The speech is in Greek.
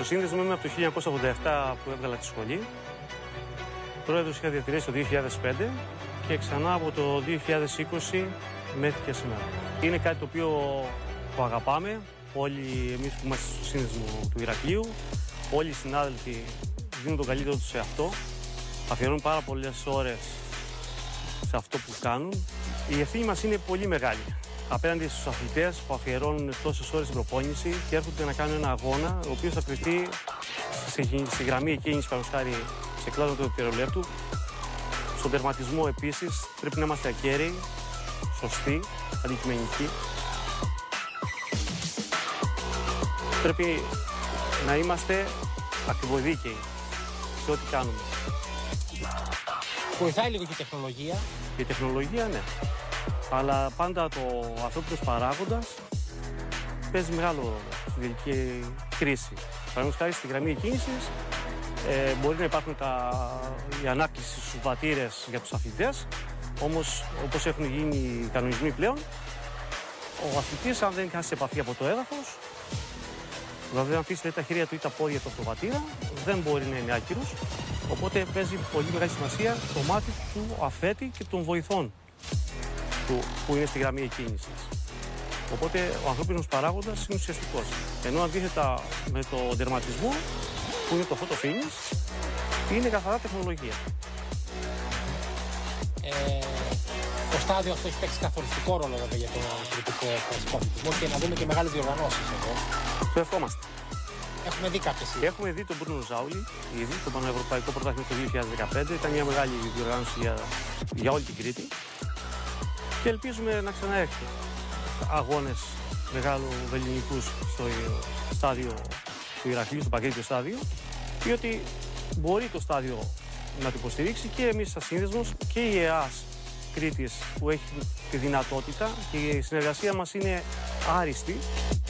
Στο σύνδεσμο είμαι από το 1987 που έβγαλα τη σχολή. Πρόεδρος είχα διατηρήσει το 2005 και ξανά από το 2020 μέχρι και σήμερα. Είναι κάτι το οποίο το αγαπάμε. Όλοι εμείς που είμαστε στο σύνδεσμο του Ηρακλείου, όλοι οι συνάδελφοι δίνουν το καλύτερο τους σε αυτό. Αφιερώνουν πάρα πολλές ώρες σε αυτό που κάνουν. Η ευθύνη μας είναι πολύ μεγάλη απέναντι στους αθλητές που αφιερώνουν τόσες ώρες στην προπόνηση και έρχονται να κάνουν ένα αγώνα ο οποίος θα κριθεί στη γραμμή εκκίνησης, παραδείγματος χάρη σε κλάδο του πυρολέπτου. Στον τερματισμό επίσης πρέπει να είμαστε ακέραιοι, σωστοί, αντικειμενικοί. Πρέπει να είμαστε ακριβοδίκαιοι σε ό,τι κάνουμε. Βοηθάει λίγο και η τεχνολογία. Η τεχνολογία, ναι. Αλλά πάντα το ανθρώπινος παράγοντας παίζει μεγάλο ρόλο στην τελική κρίση. Παραδείγματος χάρη στη γραμμή εκκίνησης μπορεί να υπάρχουν η ανάκτηση στους βατήρες για τους αθλητές, όμως όπως έχουν γίνει οι κανονισμοί πλέον, ο αθλητής αν δεν χάσει επαφή από το έδαφος, δηλαδή αν αφήσει τα χέρια του ή τα πόδια του από το βατήρα, δεν μπορεί να είναι άκυρος. Οπότε παίζει πολύ μεγάλη σημασία το μάτι του αφέτη και των βοηθών που είναι στη γραμμή εκκίνησης. Οπότε ο ανθρώπινος παράγοντας είναι ουσιαστικός. Ενώ αντίθετα με το τερματισμό, που είναι το photo finish, είναι καθαρά τεχνολογία. Το στάδιο αυτό έχει παίξει καθοριστικό ρόλο βέβαια για τον κριτικό αθλητισμό και να δούμε και μεγάλες διοργανώσεις εδώ. Το ευχόμαστε. Έχουμε δει κάποιες ήδη. Έχουμε δει τον Μπρούνο Ζάουλη ήδη, το Πανευρωπαϊκό Πρωτάθλημα το 2015. Ήταν μια μεγάλη διοργάνωση για όλη την Κρήτη. Και ελπίζουμε να ξαναέρθει αγώνες μεγάλου ελληνικούς στο στάδιο του Ηρακλείου, στο Παγκρίτιο στάδιο, διότι μπορεί το στάδιο να το υποστηρίξει και εμείς σαν σύνδεσμος και η ΕΑΣ Κρήτης που έχει τη δυνατότητα και η συνεργασία μας είναι άριστη.